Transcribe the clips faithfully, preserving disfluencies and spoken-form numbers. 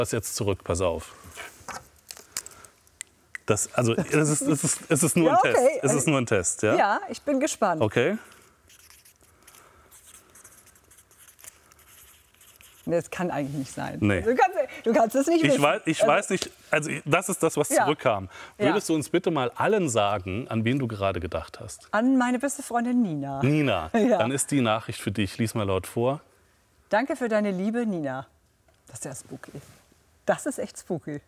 Was jetzt zurück, pass auf. Das, also, es ist, es ist, es ist nur Ja, ein okay. Test. Es ist nur ein Test, ja? Ja, ich bin gespannt. Okay. Nee, das kann eigentlich nicht sein. Nee. Du kannst, du kannst es nicht Ich wissen. weiß, ich Also, weiß nicht, also das ist das, was Ja. zurückkam. Ja. Würdest du uns bitte mal allen sagen, an wen du gerade gedacht hast? An meine beste Freundin Nina. Nina, Ja. dann ist die Nachricht für dich. Lies mal laut vor. Danke für deine Liebe, Nina. Das ist ja spooky. Das ist echt spooky.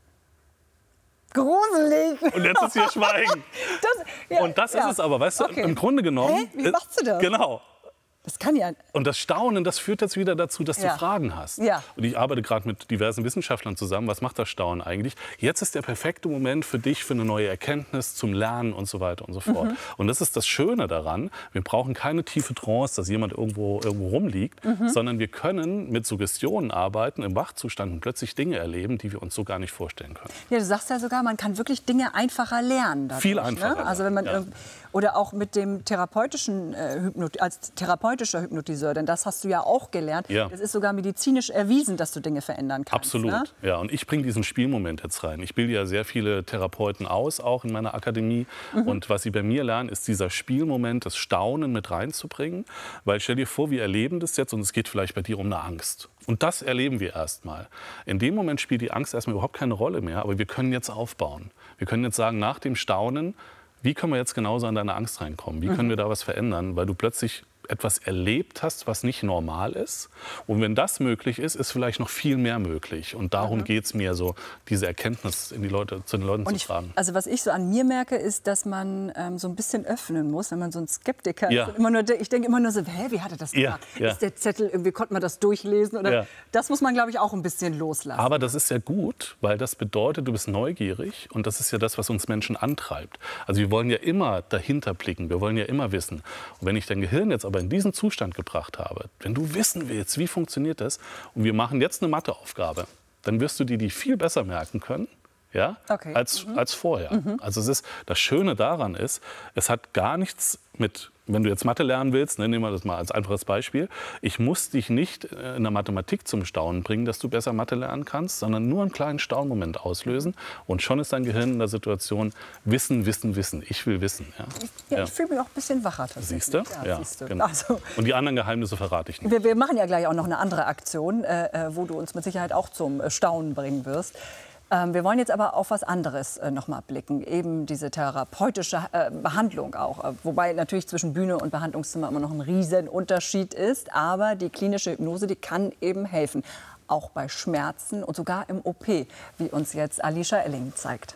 Gruselig. Und jetzt ist hier Schweigen. Das, ja, Und das ja. ist es aber, weißt du, Okay. im Grunde genommen... Hä? Wie machst du das? Genau. Das kann ja... Und das Staunen, das führt jetzt wieder dazu, dass Ja. du Fragen hast. Ja. Und ich arbeite gerade mit diversen Wissenschaftlern zusammen. Was macht das Staunen eigentlich? Jetzt ist der perfekte Moment für dich, für eine neue Erkenntnis, zum Lernen und so weiter und so fort. Mhm. Und das ist das Schöne daran. Wir brauchen keine tiefe Trance, dass jemand irgendwo, irgendwo rumliegt, Mhm. sondern wir können mit Suggestionen arbeiten, im Wachzustand und plötzlich Dinge erleben, die wir uns so gar nicht vorstellen können. Ja, du sagst ja sogar, man kann wirklich Dinge einfacher lernen. Dadurch, Viel einfacher Ne? Also wenn man lernen, irgend- oder auch mit dem therapeutischen äh, Hypnot als therapeutischer Hypnotiseur, denn das hast du ja auch gelernt. Ja. Es ist sogar medizinisch erwiesen, dass du Dinge verändern kannst. Absolut, Ne? ja. Und ich bringe diesen Spielmoment jetzt rein. Ich bilde ja sehr viele Therapeuten aus, auch in meiner Akademie. Mhm. Und was sie bei mir lernen, ist dieser Spielmoment, das Staunen mit reinzubringen. Weil stell dir vor, wir erleben das jetzt und es geht vielleicht bei dir um eine Angst. Und das erleben wir erstmal. In dem Moment spielt die Angst erstmal überhaupt keine Rolle mehr. Aber wir können jetzt aufbauen. Wir können jetzt sagen, nach dem Staunen, wie können wir jetzt genauso an deine Angst reinkommen? Wie können wir da was verändern? Weil du plötzlich etwas erlebt hast, was nicht normal ist. Und wenn das möglich ist, ist vielleicht noch viel mehr möglich. Und darum Mhm. geht es mir so, diese Erkenntnis in die Leute, zu den Leuten Und zu ich, tragen. also was ich so an mir merke, ist, dass man ähm, so ein bisschen öffnen muss, wenn man so ein Skeptiker Ja. ist. Und immer nur, ich denke immer nur so, hä, wie hat er das Ja, gemacht? ja. Ist der Zettel, irgendwie konnte man das durchlesen? Oder Ja. Das muss man, glaube ich, auch ein bisschen loslassen. Aber das ist ja gut, weil das bedeutet, du bist neugierig und das ist ja das, was uns Menschen antreibt. Also wir wollen ja immer dahinter blicken, wir wollen ja immer wissen. Und wenn ich dein Gehirn jetzt aber in diesen Zustand gebracht habe, wenn du wissen willst, wie funktioniert das und wir machen jetzt eine Matheaufgabe, dann wirst du dir die viel besser merken können, ja, Okay. als, als vorher. Also es ist, das Schöne daran ist, es hat gar nichts mit, wenn du jetzt Mathe lernen willst, ne, nehmen wir das mal als einfaches Beispiel, ich muss dich nicht in der Mathematik zum Staunen bringen, dass du besser Mathe lernen kannst, sondern nur einen kleinen Staunmoment auslösen und schon ist dein Gehirn in der Situation, Wissen, Wissen, Wissen, ich will wissen. Ja, ja, ja. ich fühle mich auch ein bisschen wacher tatsächlich. Siehst du? Ja, Ja, siehst du. genau. Also, Und die anderen Geheimnisse verrate ich nicht. wir, wir machen ja gleich auch noch eine andere Aktion, äh, äh, wo du uns mit Sicherheit auch zum äh, Staunen bringen wirst. Ähm, wir wollen jetzt aber auf was anderes äh, noch mal blicken, eben diese therapeutische äh, Behandlung auch. Äh, wobei natürlich zwischen Bühne und Behandlungszimmer immer noch ein riesen Unterschied ist. Aber die klinische Hypnose, die kann eben helfen, auch bei Schmerzen und sogar im O P, wie uns jetzt Alicia Elling zeigt.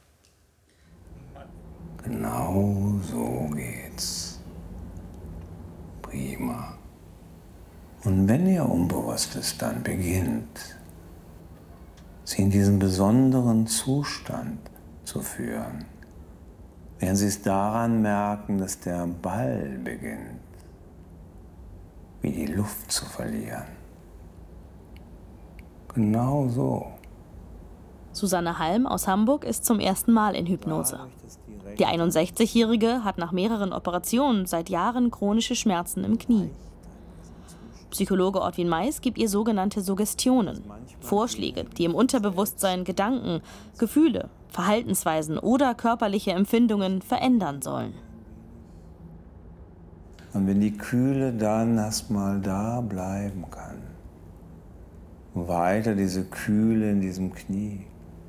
Genau so geht's. Prima. Und wenn Ihr Unbewusstes dann beginnt, Sie in diesen besonderen Zustand zu führen, werden Sie es daran merken, dass der Ball beginnt, wie die Luft zu verlieren. Genau so. Susanne Halm aus Hamburg ist zum ersten Mal in Hypnose. Die einundsechzigjährige hat nach mehreren Operationen seit Jahren chronische Schmerzen im Knie. Psychologe Ortwin Mais gibt ihr sogenannte Suggestionen, Vorschläge, die im Unterbewusstsein Gedanken, Gefühle, Verhaltensweisen oder körperliche Empfindungen verändern sollen. Und wenn die Kühle dann erstmal da bleiben kann, weiter diese Kühle in diesem Knie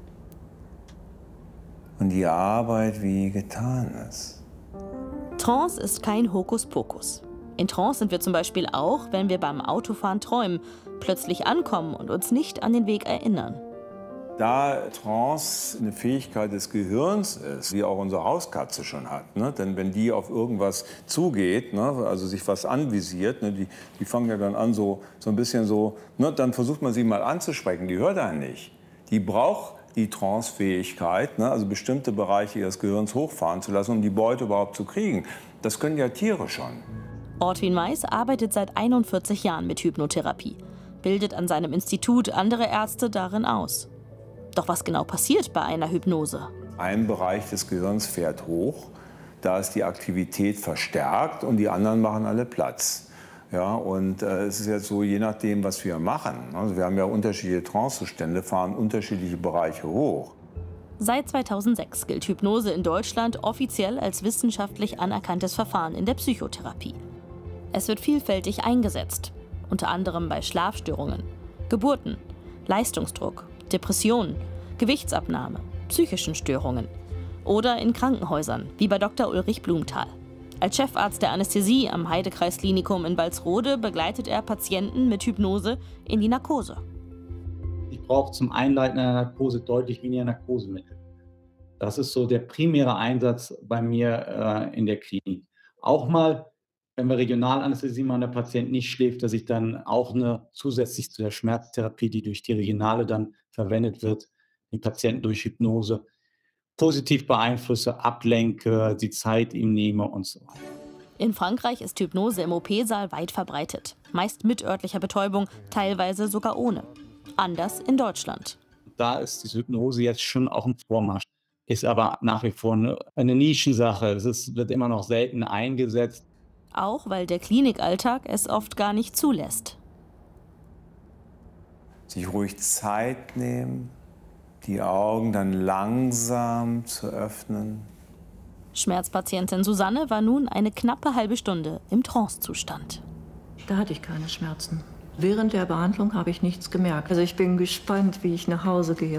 und die Arbeit wie getan ist. Trance ist kein Hokuspokus. In Trance sind wir zum Beispiel auch, wenn wir beim Autofahren träumen, plötzlich ankommen und uns nicht an den Weg erinnern. Da Trance eine Fähigkeit des Gehirns ist, die auch unsere Hauskatze schon hat, ne? Denn wenn die auf irgendwas zugeht, ne? Also sich was anvisiert, ne? die, die fangen ja dann an so, so ein bisschen so, ne? Dann versucht man sie mal anzusprechen, die hört einen nicht. Die braucht die Trance-Fähigkeit, ne? Also bestimmte Bereiche ihres Gehirns hochfahren zu lassen, um die Beute überhaupt zu kriegen. Das können ja Tiere schon. Ortwin Mais arbeitet seit einundvierzig Jahren mit Hypnotherapie, bildet an seinem Institut andere Ärzte darin aus. Doch was genau passiert bei einer Hypnose? Ein Bereich des Gehirns fährt hoch, da ist die Aktivität verstärkt und die anderen machen alle Platz. Ja, und äh, es ist jetzt so, je nachdem, was wir machen. Also wir haben ja unterschiedliche Trancezustände, fahren unterschiedliche Bereiche hoch. Seit zweitausendsechs gilt Hypnose in Deutschland offiziell als wissenschaftlich anerkanntes Verfahren in der Psychotherapie. Es wird vielfältig eingesetzt, unter anderem bei Schlafstörungen, Geburten, Leistungsdruck, Depressionen, Gewichtsabnahme, psychischen Störungen oder in Krankenhäusern, wie bei Doktor Ulrich Blumenthal. Als Chefarzt der Anästhesie am Heidekreis-Klinikum in Walsrode begleitet er Patienten mit Hypnose in die Narkose. Ich brauche zum Einleiten einer Narkose deutlich weniger Narkosemittel. Das ist so der primäre Einsatz bei mir äh, in der Klinik. Auch mal, wenn wir Regionalanästhesie machen, der Patient nicht schläft, dass ich dann auch eine zusätzlich zu der Schmerztherapie, die durch die Regionale dann verwendet wird, den Patienten durch Hypnose positiv beeinflusse, ablenke, die Zeit ihm nehme und so weiter. In Frankreich ist Hypnose im O P-Saal weit verbreitet. Meist mit örtlicher Betäubung, teilweise sogar ohne. Anders in Deutschland. Da ist die Hypnose jetzt schon auch im Vormarsch. Ist aber nach wie vor eine, eine Nischensache. Es ist, wird immer noch selten eingesetzt. Auch weil der Klinikalltag es oft gar nicht zulässt. Sich ruhig Zeit nehmen, die Augen dann langsam zu öffnen. Schmerzpatientin Susanne war nun eine knappe halbe Stunde im Trancezustand. Da hatte ich keine Schmerzen. Während der Behandlung habe ich nichts gemerkt. Also ich bin gespannt, wie ich nach Hause gehe.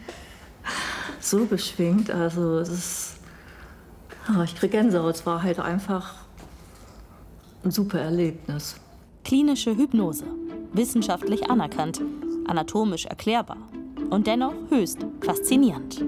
So beschwingt, also es ist, oh, ich kriege Gänsehaut. Es war halt einfach ein super Erlebnis. Klinische Hypnose, wissenschaftlich anerkannt, anatomisch erklärbar und dennoch höchst faszinierend.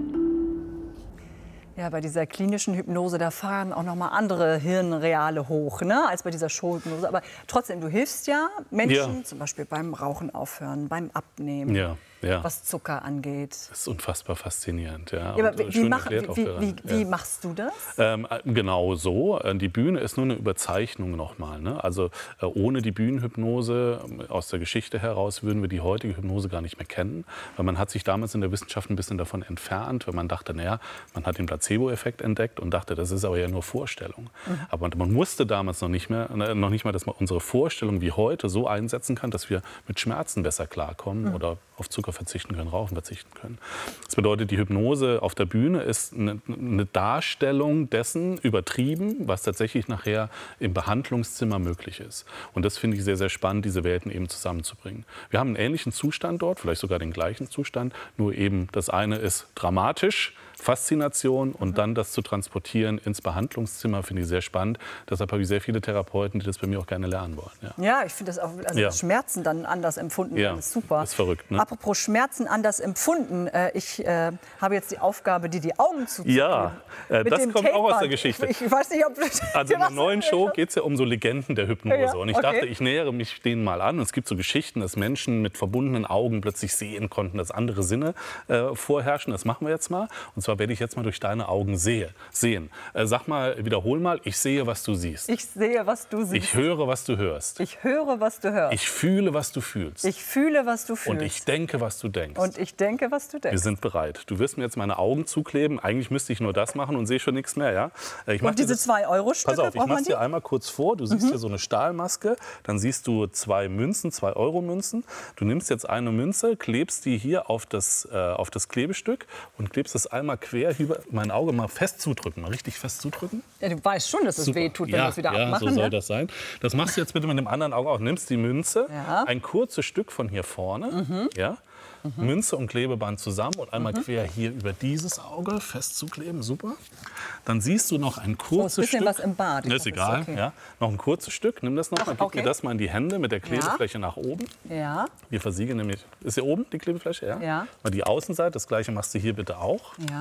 Ja, bei dieser klinischen Hypnose, da fahren auch noch mal andere Hirnreale hoch, ne, als bei dieser Showhypnose. Aber trotzdem, du hilfst ja Menschen, ja. zum Beispiel beim Rauchen aufhören, beim Abnehmen, ja, ja. was Zucker angeht. Das ist unfassbar faszinierend. Ja. Ja, aber wie, wie, mach, wie, wie, wie, wie ja. machst du das? Ähm, genau so. Die Bühne ist nur eine Überzeichnung nochmal. Ne? Also äh, ohne die Bühnenhypnose aus der Geschichte heraus würden wir die heutige Hypnose gar nicht mehr kennen. Weil man hat sich damals in der Wissenschaft ein bisschen davon entfernt, weil man dachte, naja, man hat den Placebo-Effekt entdeckt und dachte, das ist aber ja nur Vorstellung. Mhm. Aber man wusste damals noch nicht mehr, noch nicht mal, dass man unsere Vorstellung wie heute so einsetzen kann, dass wir mit Schmerzen besser klarkommen mhm. oder auf Zucker verzichten können, Rauchen verzichten können. Das bedeutet, die Hypnose auf der Bühne ist eine, eine Darstellung dessen, übertrieben, was tatsächlich nachher im Behandlungszimmer möglich ist. Und das finde ich sehr, sehr spannend, diese Welten eben zusammenzubringen. Wir haben einen ähnlichen Zustand dort, vielleicht sogar den gleichen Zustand, nur eben das eine ist dramatisch, Faszination und dann das zu transportieren ins Behandlungszimmer, finde ich sehr spannend. Deshalb habe ich sehr viele Therapeuten, die das bei mir auch gerne lernen wollen. Ja, ja ich finde das auch, also ja. Schmerzen dann anders empfunden, ja. das ist super. Das ist verrückt, ne? Apropos Schmerzen anders empfunden, äh, ich äh, habe jetzt die Aufgabe, dir die Augen zuzukleben. Ja, äh, das kommt Tapeband. auch aus der Geschichte. Ich, ich weiß nicht, ob also in der neuen Show geht es ja um so Legenden der Hypnose. Ja, und ich okay. dachte, ich nähere mich denen mal an. Und es gibt so Geschichten, dass Menschen mit verbundenen Augen plötzlich sehen konnten, dass andere Sinne äh, vorherrschen. Das machen wir jetzt mal. Und zwar werde ich jetzt mal durch deine Augen sehe, sehen. Äh, sag mal, wiederhol mal, ich sehe, was du siehst. Ich sehe, was du siehst. Ich höre, was du hörst. Ich höre, was du hörst. Ich fühle, was du fühlst. Ich fühle, was du fühlst. Und ich denke, was du denkst. Und ich denke, was du denkst. Wir sind bereit. Du wirst mir jetzt meine Augen zukleben. Eigentlich müsste ich nur das machen und sehe schon nichts mehr. Ja? Ich und diese zwei Euro Stücke, pass auf, ich mache es dir einmal kurz vor. Du siehst mhm. hier so eine Stahlmaske. Dann siehst du zwei Münzen, zwei Euro Münzen. Du nimmst jetzt eine Münze, klebst die hier auf das, äh, auf das Klebestück und klebst das einmal quer über mein Auge mal fest zudrücken. Mal richtig fest zudrücken. Ja, du weißt schon, dass es weh tut, wenn ja, wir es wieder ja, abmachen. So soll ne? das sein. Das machst du jetzt bitte mit dem anderen Auge auch. Nimmst die Münze, ja. ein kurzes Stück von hier vorne, mhm. ja, mhm. Münze und Klebeband zusammen und einmal mhm. quer hier über dieses Auge fest zukleben. Super. Dann siehst du noch ein kurzes oh, ein bisschen Stück. was im Bad. Das ist egal. Okay. Ja. Noch ein kurzes Stück. Nimm das noch. Ach, dann gib okay. mir das mal in die Hände mit der Klebefläche ja. nach oben. Ja. Wir versiegeln nämlich. Ist hier oben die Klebefläche? Ja. ja. Mal die Außenseite. Das gleiche machst du hier bitte auch. Ja.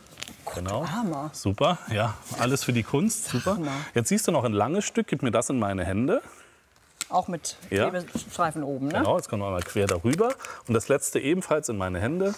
Genau. Hammer. Super. Ja. Alles für die Kunst. Super. Hammer. Jetzt siehst du noch ein langes Stück. Gib mir das in meine Hände. Auch mit ja. Klebestreifen oben, ne? Genau, jetzt kommen wir mal quer darüber. Und das letzte ebenfalls in meine Hände.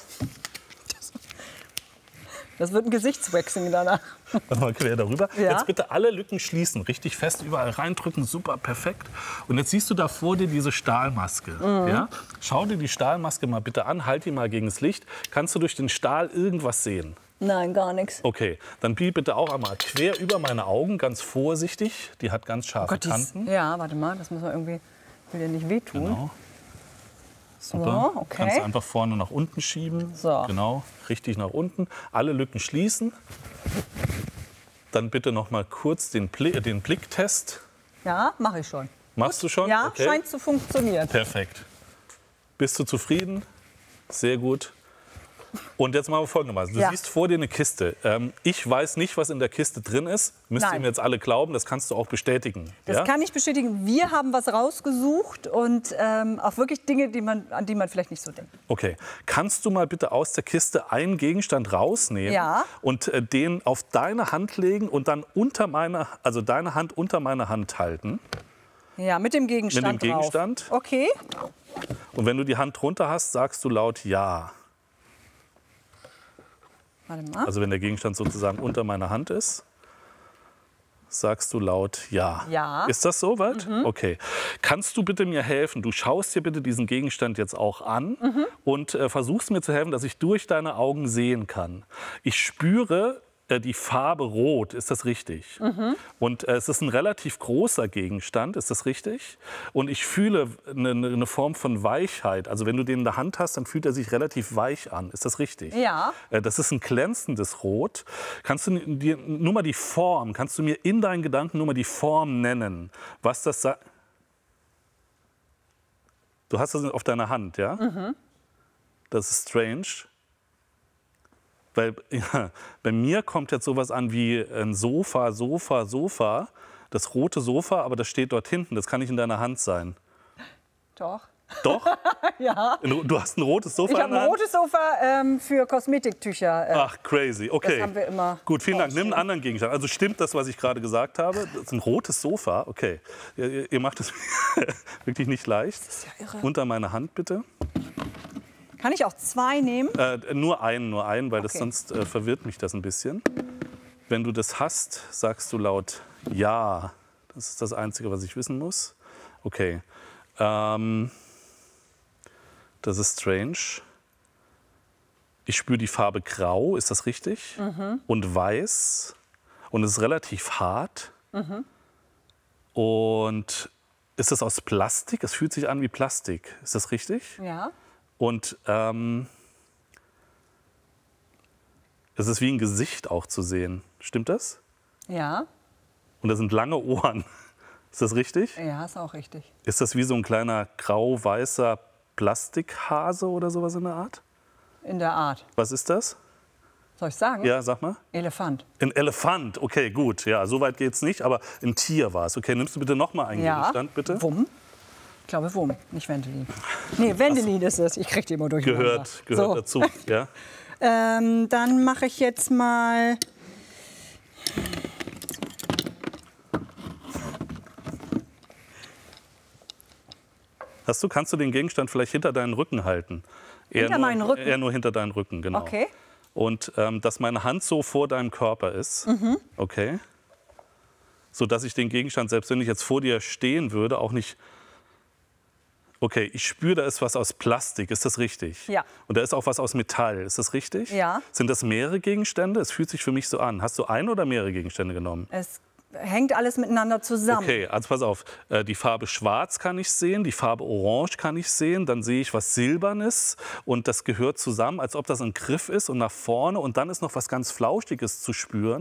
Das wird ein Gesichtswaxing danach. Mal quer darüber. Ja. Jetzt bitte alle Lücken schließen, richtig fest überall reindrücken, super, perfekt. Und jetzt siehst du da vor dir diese Stahlmaske. Mhm. Ja? Schau dir die Stahlmaske mal bitte an, halt die mal gegen das Licht. Kannst du durch den Stahl irgendwas sehen? Nein, gar nichts. Okay, dann bieg bitte auch einmal quer über meine Augen, ganz vorsichtig. Die hat ganz scharfe Oh Gott, die ist- Kanten. Ja, warte mal, das muss man irgendwie, will dir nicht wehtun. Genau. So, Super. okay. Kannst du einfach vorne nach unten schieben. So. Genau, richtig nach unten. Alle Lücken schließen. Dann bitte noch mal kurz den, Bli den Blicktest. Ja, mache ich schon. Machst du schon? Ja, Okay. scheint zu funktionieren. Perfekt. Bist du zufrieden? Sehr gut. Und jetzt machen wir folgendermaßen. Du Ja. siehst vor dir eine Kiste. Ähm, ich weiß nicht, was in der Kiste drin ist. Müsst ihr Nein. mir jetzt alle glauben. Das kannst du auch bestätigen. Das ja? kann ich bestätigen. Wir haben was rausgesucht und ähm, auch wirklich Dinge, die man, an die man vielleicht nicht so denkt. Okay. Kannst du mal bitte aus der Kiste einen Gegenstand rausnehmen Ja. und äh, den auf deine Hand legen und dann unter meine, also deine Hand unter meine Hand halten? Ja, mit dem Gegenstand Mit dem Gegenstand. drauf. Okay. Und wenn du die Hand drunter hast, sagst du laut Ja. Warte mal. Also wenn der Gegenstand sozusagen unter meiner Hand ist, sagst du laut Ja. Ja. Ist das so weit? Okay. Kannst du bitte mir helfen? Du schaust dir bitte diesen Gegenstand jetzt auch an und äh, versuchst mir zu helfen, dass ich durch deine Augen sehen kann. Ich spüre äh, die Farbe Rot. Ist das richtig? Und äh, es ist ein relativ großer Gegenstand. Ist das richtig? Und ich fühle eine, eine Form von Weichheit. Also wenn du den in der Hand hast, dann fühlt er sich relativ weich an. Ist das richtig? Ja. Äh, Das ist ein glänzendes Rot. Kannst du dir nur mal die Form, kannst du mir in deinen Gedanken nur mal die Form nennen, was das sagt? Du hast das auf deiner Hand, ja? Das ist strange. Weil ja, bei mir kommt jetzt sowas an wie ein Sofa, Sofa, Sofa. Das rote Sofa, aber das steht dort hinten. Das kann nicht in deiner Hand sein. Doch. Doch? Ja. Du hast ein rotes Sofa Ich in habe der ein Hand? rotes Sofa ähm, für Kosmetiktücher. Äh, Ach, crazy. Okay. Das haben wir immer Gut, vielen Dank. Nimm einen anderen Gegenstand. Also stimmt das, was ich gerade gesagt habe? Das ist ein rotes Sofa. Okay. Ihr, ihr macht es wirklich nicht leicht. Das ist ja irre. Unter meine Hand, bitte. Kann ich auch zwei nehmen? Äh, nur einen, nur einen, weil das Okay. sonst äh, verwirrt mich das ein bisschen. Wenn du das hast, sagst du laut Ja. Das ist das Einzige, was ich wissen muss. Okay. Ähm, das ist strange. Ich spüre die Farbe Grau, ist das richtig? Und Weiß. Und es ist relativ hart. Und ist es aus Plastik? Es fühlt sich an wie Plastik. Ist das richtig? Ja. Und ähm, es ist wie ein Gesicht auch zu sehen. Stimmt das? Ja. Und da sind lange Ohren. Ist das richtig? Ja, ist auch richtig. Ist das wie so ein kleiner grau-weißer Plastikhase oder sowas in der Art? In der Art. Was ist das? Soll ich sagen? Ja, sag mal. Elefant. Ein Elefant. Okay, gut. Ja, so weit geht's nicht, aber ein Tier war es. Okay, nimmst du bitte noch mal einen Ja. Gegenstand, bitte? Wumm. Ich glaube Wumm, nicht Wendelin. Nee, Wendelin ist es. Ich kriege die immer durcheinander. Gehört, gehört so. dazu. Ja. Ähm, dann mache ich jetzt mal. Hast du, kannst du den Gegenstand vielleicht hinter deinen Rücken halten? Eher Hinter nur, meinen Rücken? Eher nur hinter deinen Rücken, genau. Okay. Und ähm, dass meine Hand so vor deinem Körper ist. Mhm. Okay. So dass ich den Gegenstand, selbst wenn ich jetzt vor dir stehen würde, auch nicht. Okay, ich spüre, da ist was aus Plastik. Ist das richtig? Ja. Und da ist auch was aus Metall. Ist das richtig? Ja. Sind das mehrere Gegenstände? Es fühlt sich für mich so an. Hast du ein oder mehrere Gegenstände genommen? Es hängt alles miteinander zusammen. Okay, also pass auf. Äh, Die Farbe Schwarz kann ich sehen, die Farbe Orange kann ich sehen. Dann sehe ich was Silbernes und das gehört zusammen, als ob das ein Griff ist und nach vorne. Und dann ist noch was ganz Flauschiges zu spüren.